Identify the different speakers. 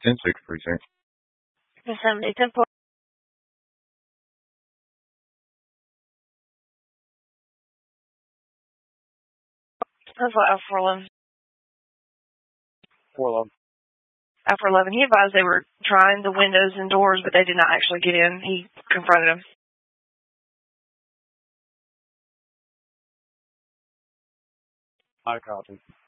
Speaker 1: 10-6 precinct.
Speaker 2: 70, 10 4. That's what Alpha 11.
Speaker 1: 411.
Speaker 2: Alpha 11, he advised they were trying the windows and doors, but they did not actually get in. He confronted them.
Speaker 1: I copy.